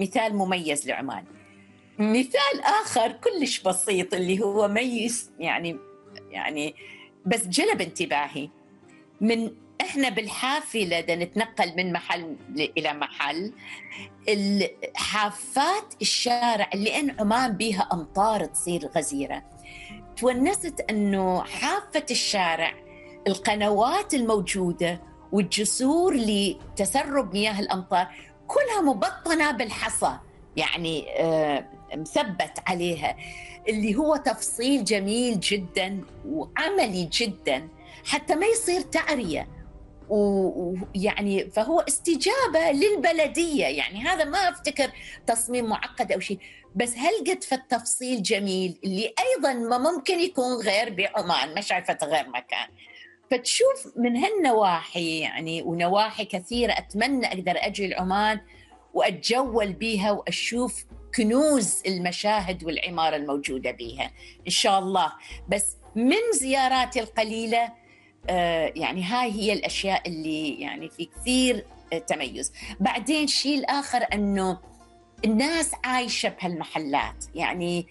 مثال مميز لعمان. مثال آخر كلش بسيط اللي هو ميز يعني بس جلب انتباهي. من إحنا بالحافلة دا نتنقل من محل إلى محل، الحافات الشارع لأن عمان بيها أمطار تصير غزيرة، تونست أنه حافة الشارع القنوات الموجودة والجسور لتسرب مياه الأمطار كلها مبطنة بالحصى، يعني مثبت عليها، اللي هو تفصيل جميل جدا وعملي جدا حتى ما يصير تعرية. ويعني فهو استجابة للبلدية، يعني هذا ما أفتكر تصميم معقد أو شيء، بس هل قد فالتفصيل جميل اللي أيضا ما ممكن يكون غير بعمان، ما شايفة غير مكان. فتشوف من هالنواحي يعني، ونواحي كثيرة أتمنى أقدر أجي لعمان وأتجول بيها وأشوف كنوز المشاهد والعمارة الموجودة بيها إن شاء الله. بس من زياراتي القليلة يعني هاي هي الأشياء اللي يعني في كثير تميز. بعدين شيء الآخر أنه الناس عايشة بهالمحلات، يعني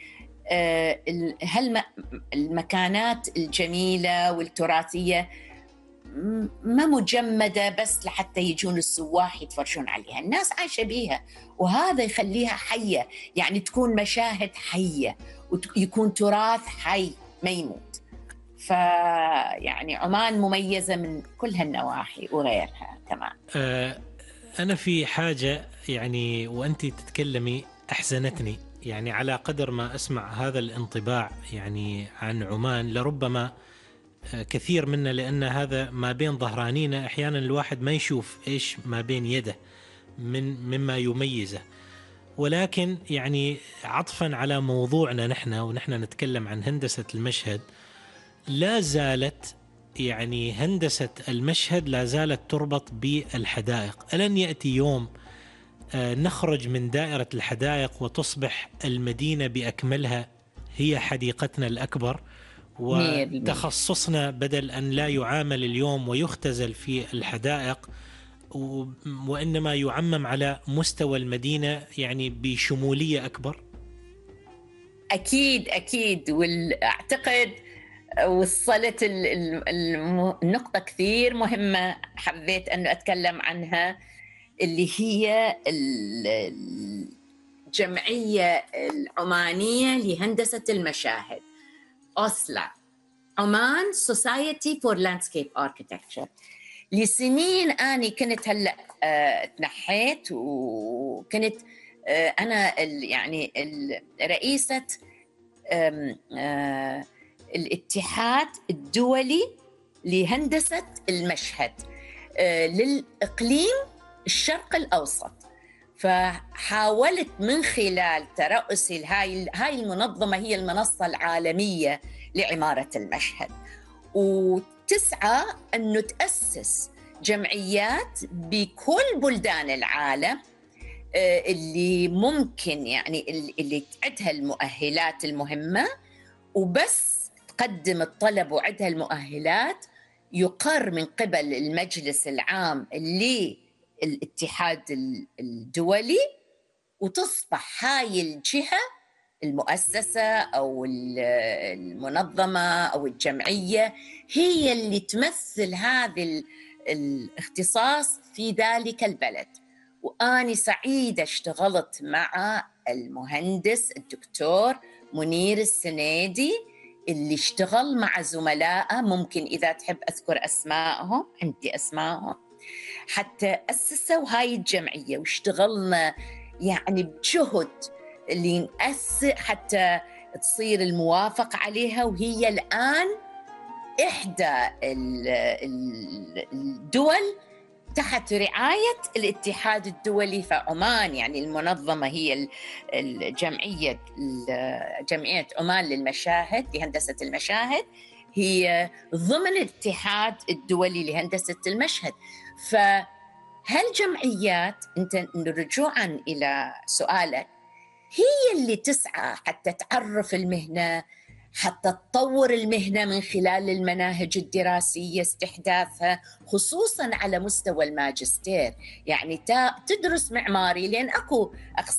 المكانات الجميلة والتراثية ما مجمدة بس لحتى يجون السواح يتفرجون عليها، الناس عايشة بيها، وهذا يخليها حية، يعني تكون مشاهد حية ويكون تراث حي ما يموت. فيعني عمان مميزة من كل هالنواحي وغيرها كمان. أنا في حاجة يعني وأنت تتكلمي أحزنتني، يعني على قدر ما أسمع هذا الانطباع يعني عن عمان، لربما كثير منا لأن هذا ما بين ظهرانينا أحيانا الواحد ما يشوف إيش ما بين يده مما يميزه. ولكن يعني عطفا على موضوعنا ونحن نتكلم عن هندسة المشهد، لا زالت يعني هندسة المشهد لا زالت تربط بالحدائق. ألن يأتي يوم نخرج من دائرة الحدائق وتصبح المدينة بأكملها هي حديقتنا الأكبر، وتخصصنا بدل أن لا يعامل اليوم ويختزل في الحدائق وإنما يعمم على مستوى المدينة يعني بشمولية أكبر؟ أكيد والأعتقد وصلت النقطة كثير مهمة حبيت أنه أتكلم عنها، اللي هي الجمعية العمانية لهندسة المشاهد، أوسلا، عمان Society for Landscape Architecture. لسنين أنا كنت هلأ تنحيت وكنت أنا يعني رئيسة الاتحاد الدولي لهندسة المشهد للإقليم الشرق الأوسط. فحاولت من خلال ترأسي هاي المنظمة، هي المنصة العالمية لعمارة المشهد، وتسعى أنه تأسس جمعيات بكل بلدان العالم اللي ممكن يعني اللي عندها المؤهلات المهمة، وبس تقدم الطلب وعندها المؤهلات يقر من قبل المجلس العام للاتحاد الدولي، وتصبح هاي الجهة المؤسسة أو المنظمة أو الجمعية هي اللي تمثل هذا الاختصاص في ذلك البلد. وأنا سعيدة اشتغلت مع المهندس الدكتور منير السنيدي اللي اشتغل مع زملائه، ممكن إذا تحب أذكر أسمائهم، عندي أسمائهم، حتى أسسوا هاي الجمعية، واشتغلنا يعني بجهد اللي نأسس حتى تصير الموافق عليها. وهي الآن إحدى الدول تحت رعاية الاتحاد الدولي. فعمان يعني المنظمة هي جمعية عمان للمشاهد لهندسة المشاهد، هي ضمن الاتحاد الدولي لهندسة المشهد. فهالجمعيات أنت رجوعا إلى سؤالك هي اللي تسعى حتى تعرف المهنة، حتى تطور المهنة من خلال المناهج الدراسية استحداثها، خصوصا على مستوى الماجستير. يعني تدرس معماري، لأن أكو أقسام